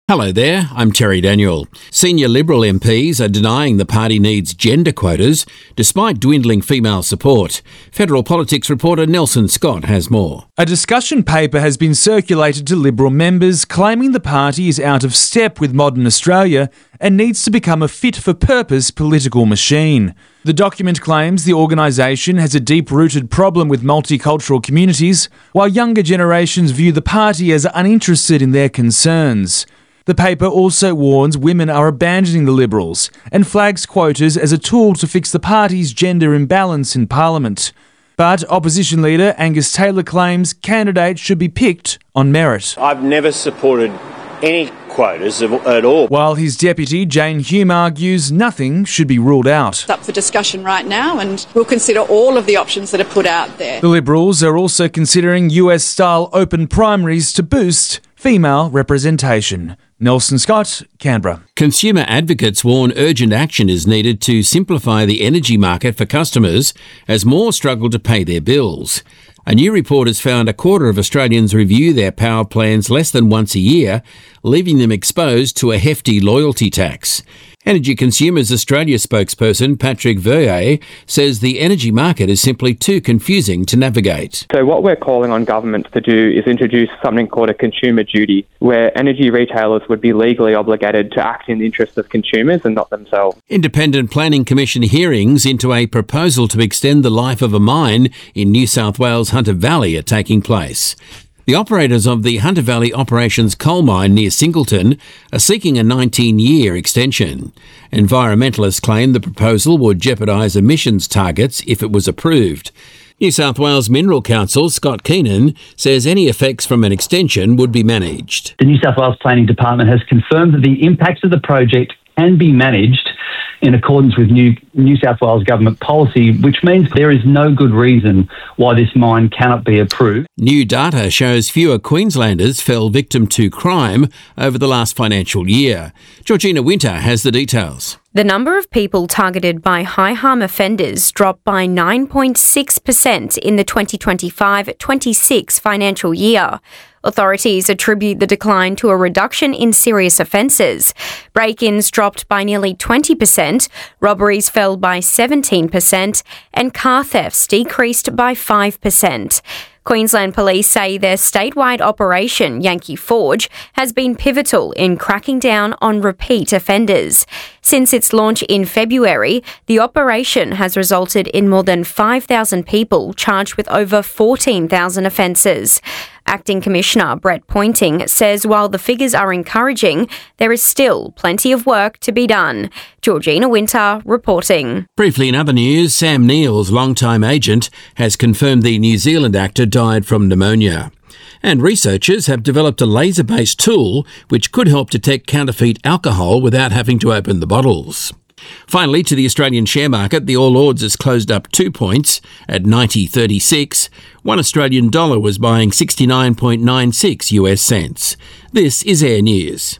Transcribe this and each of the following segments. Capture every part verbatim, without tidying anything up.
Hello there, I'm Terry Daniel. Senior Liberal M Ps are denying the party needs gender quotas despite dwindling female support. Federal politics reporter Nelson Scott has more. A discussion paper has been circulated to Liberal members claiming the party is out of step with modern Australia and needs to become a fit-for-purpose political machine. The document claims the organisation has a deep-rooted problem with multicultural communities, while younger generations view the party as uninterested in their concerns. The paper also warns women are abandoning the Liberals and flags quotas as a tool to fix the party's gender imbalance in Parliament. But opposition leader Angus Taylor claims candidates should be picked on merit. I've never supported any quotas at all. While his deputy, Jane Hume, argues nothing should be ruled out. It's up for discussion right now and we'll consider all of the options that are put out there. The Liberals are also considering U S-style open primaries to boost female representation. Nelson Scott, Canberra. Consumer advocates warn urgent action is needed to simplify the energy market for customers as more struggle to pay their bills. A new report has found a quarter of Australians review their power plans less than once a year, leaving them exposed to a hefty loyalty tax. Energy Consumers Australia spokesperson Patrick Verrier says the energy market is simply too confusing to navigate. So what we're calling on governments to do is introduce something called a consumer duty, where energy retailers would be legally obligated to act in the interests of consumers and not themselves. Independent Planning Commission hearings into a proposal to extend the life of a mine in New South Wales Hunter Valley are taking place. The operators of the Hunter Valley Operations coal mine near Singleton are seeking a nineteen-year extension. Environmentalists claim the proposal would jeopardise emissions targets if it was approved. New South Wales Mineral Council Scott Keenan says any effects from an extension would be managed. The New South Wales Planning Department has confirmed that the impacts of the project can be managed in accordance with new New South Wales government policy, which means there is no good reason why this mine cannot be approved. New data shows fewer Queenslanders fell victim to crime over the last financial year. Georgina Winter has the details. The number of people targeted by high harm offenders dropped by nine point six percent in the twenty twenty-five twenty-six financial year. Authorities attribute the decline to a reduction in serious offences. Break-ins dropped by nearly twenty percent, robberies fell by seventeen percent, and car thefts decreased by five percent. Queensland Police say their statewide operation, Yankee Forge, has been pivotal in cracking down on repeat offenders. Since its launch in February, the operation has resulted in more than five thousand people charged with over fourteen thousand offences. Acting Commissioner Brett Pointing says while the figures are encouraging, there is still plenty of work to be done. Georgina Winter reporting. Briefly in other news, Sam Neill's longtime agent has confirmed the New Zealand actor died from pneumonia. And researchers have developed a laser-based tool which could help detect counterfeit alcohol without having to open the bottles. Finally, to the Australian share market, the All Ords has closed up two points at ninety thirty-six. One Australian dollar was buying sixty-nine point nine six U S cents. This is Air News.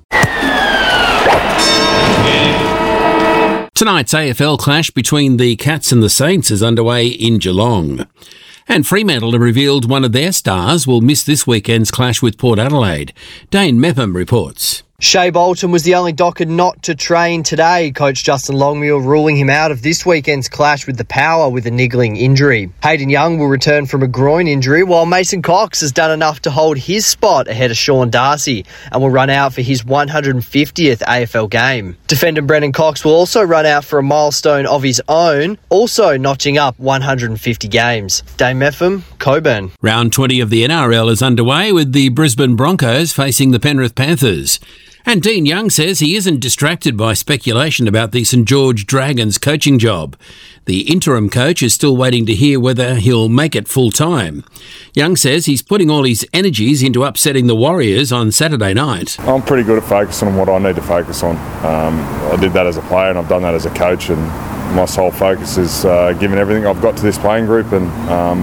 Tonight's A F L clash between the Cats and the Saints is underway in Geelong. And Fremantle have revealed one of their stars will miss this weekend's clash with Port Adelaide. Dane Mepham reports. Shea Bolton was the only Docker not to train today, coach Justin Longmuir ruling him out of this weekend's clash with the Power with a niggling injury. Hayden Young will return from a groin injury, while Mason Cox has done enough to hold his spot ahead of Sean Darcy and will run out for his one hundred fiftieth A F L game. Defender Brennan Cox will also run out for a milestone of his own, also notching up one hundred fifty games. Dane Mepham, Coburn. Round twenty of the N R L is underway with the Brisbane Broncos facing the Penrith Panthers. And Dean Young says he isn't distracted by speculation about the St George Dragons coaching job. The interim coach is still waiting to hear whether he'll make it full-time. Young says he's putting all his energies into upsetting the Warriors on Saturday night. I'm pretty good at focusing on what I need to focus on. Um, I did that as a player and I've done that as a coach, and my sole focus is uh, giving everything I've got to this playing group, and um,